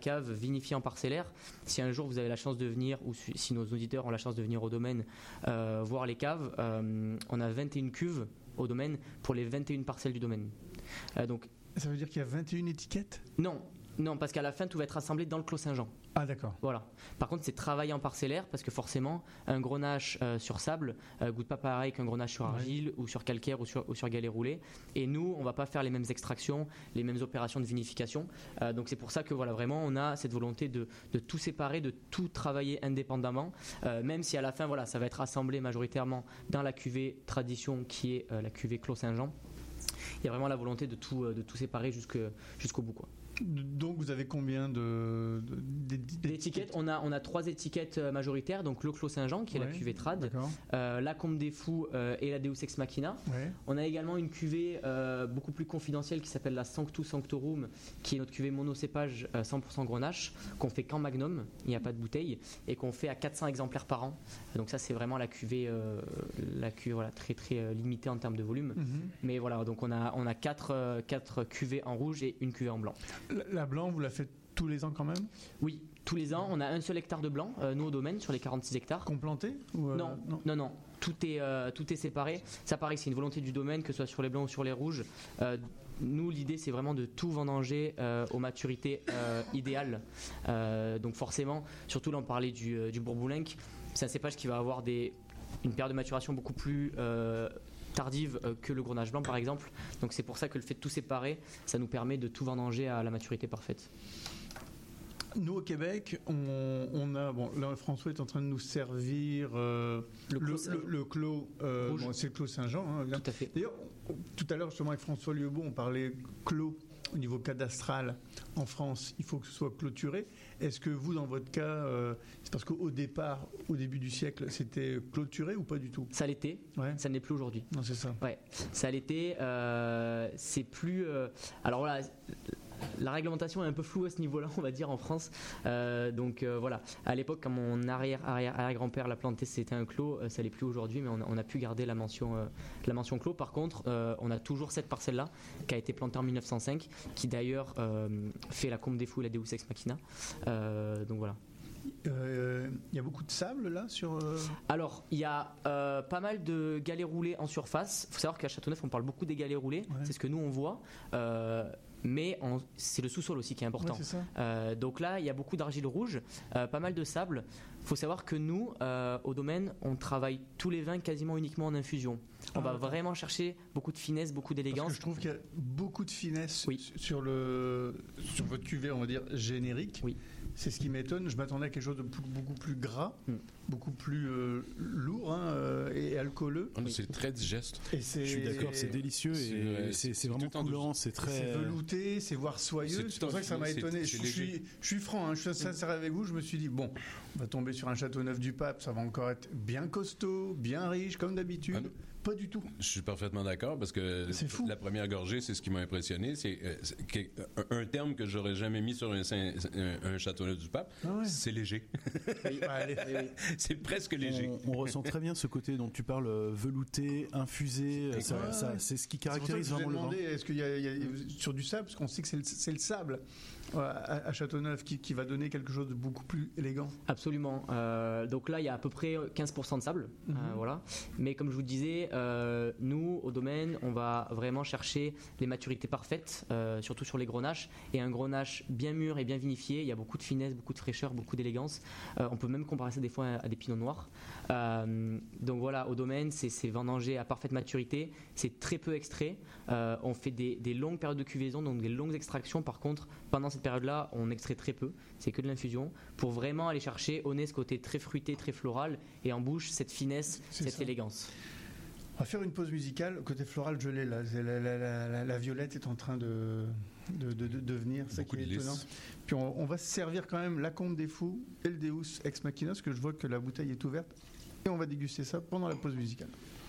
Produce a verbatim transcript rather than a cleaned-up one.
cave vinifiée en parcellaire. Si un jour vous avez la chance de venir, ou si nos auditeurs ont la chance de venir au domaine euh, voir les caves, euh, on a vingt et une cuves au domaine pour les vingt et une parcelles du domaine. Euh, donc, ça veut dire qu'il y a vingt et une étiquettes ? Non. Non, parce qu'à la fin, tout va être assemblé dans le Clos Saint-Jean. Ah, d'accord. Voilà. Par contre, c'est travaillé en parcellaire parce que forcément, un grenache euh, sur sable euh, goûte pas pareil qu'un grenache sur argile ouais. ou sur calcaire ou sur, ou sur galets roulés. Et nous, on va pas faire les mêmes extractions, les mêmes opérations de vinification. Euh, donc, c'est pour ça que voilà, vraiment, on a cette volonté de, de tout séparer, de tout travailler indépendamment. Euh, même si à la fin, voilà, ça va être assemblé majoritairement dans la cuvée tradition qui est euh, la cuvée Clos Saint-Jean. Il y a vraiment la volonté de tout, de tout séparer jusque, jusqu'au bout, quoi. Donc vous avez combien de, de, d'étiquettes, d'étiquettes on a, on a trois étiquettes majoritaires, donc le Clos Saint-Jean qui est ouais, la cuvée trad, euh, la Comte des Fous euh, et la Deus Ex Machina. Ouais. On a également une cuvée euh, beaucoup plus confidentielle qui s'appelle la Sanctus Sanctorum, qui est notre cuvée monocépage euh, cent pour cent grenache, qu'on fait qu'en magnum, il n'y a pas de bouteille, et qu'on fait à quatre cents exemplaires par an. Donc ça c'est vraiment la cuvée, euh, la cuvée voilà, très très euh, limitée en termes de volume. Mm-hmm. Mais voilà, donc on a, on a quatre, euh, quatre cuvées en rouge et une cuvée en blanc. La, la blanc, vous la faites tous les ans quand même ? Oui, tous les ans. On a un seul hectare de blanc, euh, nous au domaine, sur les quarante-six hectares. Complanté ou euh, non, non, non, non. Tout est, euh, tout est séparé. Ça, pareil, c'est une volonté du domaine, que ce soit sur les blancs ou sur les rouges. Euh, nous, l'idée, c'est vraiment de tout vendanger euh, aux maturités euh, idéales. Euh, donc forcément, surtout là, on parlait du, euh, du Bourboulenc. C'est un cépage qui va avoir des, une période de maturation beaucoup plus... Euh, tardive que le grenache blanc par exemple, donc c'est pour ça que le fait de tout séparer ça nous permet de tout vendanger à la maturité parfaite. Nous au Québec, on, on a bon là François est en train de nous servir euh, le, le, le, le clos, euh, bon, c'est le Clos Saint-Jean. Hein, tout à fait. D'ailleurs, tout à l'heure justement avec François Lieubeau, on parlait clos au niveau cadastral en France, il faut que ce soit clôturé. Est-ce que vous, dans votre cas, euh, c'est parce qu'au départ, au début du siècle, c'était clôturé ou pas du tout ? Ça l'était, ouais. Ça ne l'est plus aujourd'hui. Non, c'est ça. Ouais, ça l'était. Euh, c'est plus. Euh, alors voilà. La réglementation est un peu floue à ce niveau-là, on va dire, en France. Euh, donc euh, voilà, à l'époque, quand mon arrière, arrière, arrière-grand-père l'a planté, c'était un clos, euh, ça l'est plus aujourd'hui, mais on a, on a pu garder la mention, euh, la mention clos. Par contre, euh, on a toujours cette parcelle-là qui a été plantée en mille neuf cent cinq, qui d'ailleurs euh, fait la Comte des Fous et la Deus Ex Machina. Euh, donc voilà. Il euh, y a beaucoup de sable là sur. Euh... Alors, il y a euh, pas mal de galets roulés en surface. Il faut savoir qu'à Châteauneuf, on parle beaucoup des galets roulés. Ouais. C'est ce que nous on voit. Euh, mais en, c'est le sous-sol aussi qui est important. Ouais, c'est ça. Euh, donc là, il y a beaucoup d'argile rouge, euh, pas mal de sable. Il faut savoir que nous, euh, au domaine, on travaille tous les vins quasiment uniquement en infusion. On ah, va d'accord. vraiment chercher beaucoup de finesse, beaucoup d'élégance. Parce que je trouve qu'il y a beaucoup de finesse oui. sur, le, sur votre cuvée, on va dire, générique. Oui. C'est ce qui m'étonne. Je m'attendais à quelque chose de beaucoup plus gras, mm. beaucoup plus euh, lourd hein, euh, et alcooleux. Oh, c'est très digeste. Et c'est, je suis d'accord, c'est délicieux c'est, et euh, c'est, c'est, c'est vraiment coulant. C'est très. C'est velouté, c'est voire soyeux. C'est, c'est pour ça que ça m'a étonné. Je, je, suis, je suis franc, hein, je suis sincère avec vous. Je me suis dit, bon, on va tomber sur un Châteauneuf-du-Pape, ça va encore être bien costaud, bien riche, comme d'habitude. Ah, pas du tout. Je suis parfaitement d'accord parce que c'est fou. La première gorgée, c'est ce qui m'a impressionné. C'est, euh, c'est un, un terme que j'aurais jamais mis sur un, un, un Châteauneuf-du-Pape. Ah ouais. C'est léger. Oui, allez, allez. C'est presque léger. On, on ressent très bien ce côté dont tu parles, velouté, infusé. C'est, ça, ouais. ça, c'est ce qui caractérise c'est vraiment le vin. Demandé, est-ce qu'il y a, il y a sur du sable, parce qu'on sait que c'est le, c'est le sable à, à Châteauneuf qui, qui va donner quelque chose de beaucoup plus élégant. Absolument. Euh, donc là, il y a à peu près quinze pour cent de sable, mm-hmm. euh, voilà. Mais comme je vous disais, euh, nous au domaine, on va vraiment chercher les maturités parfaites, euh, surtout sur les grenaches, et un grenache bien mûr et bien vinifié. Il y a beaucoup de finesse, beaucoup de fraîcheur, beaucoup d'élégance. Euh, on peut même comparer ça des fois à, à des pinots noirs. Euh, donc voilà, au domaine, c'est, c'est vendangé à parfaite maturité. C'est très peu extrait. Euh, on fait des, des longues périodes de cuvaison, donc des longues extractions. Par contre, pendant cette période-là, on extrait très peu. C'est que de l'infusion pour vraiment aller chercher au nez ce côté très fruité, très floral, et en bouche cette finesse, c'est cette ça. Élégance. On va faire une pause musicale. Côté floral, je l'ai là. La, la, la, la, la violette est en train de, de, de, de, de venir. C'est ça qui est étonnant. Puis on, on va se servir quand même la Comte des Fous et le Deus Ex Machina, parce que je vois que la bouteille est ouverte. Et on va déguster ça pendant la pause musicale.